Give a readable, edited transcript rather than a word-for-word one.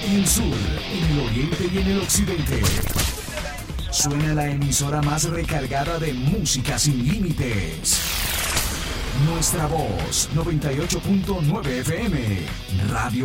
y el sur, en el oriente y en el occidente. Suena la emisora más recargada de música sin límites. Nuestra voz, 98.9 FM, Radio